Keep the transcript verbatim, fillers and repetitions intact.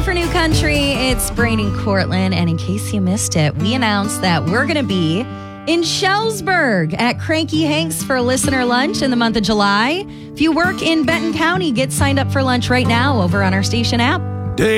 for New Country. It's Brain and Cortland. And in case you missed it, we announced that we're going to be in Schellsburg at Cranky Hank's for listener lunch in the month of July. If you work in Benton County, get signed up for lunch right now over on our station app.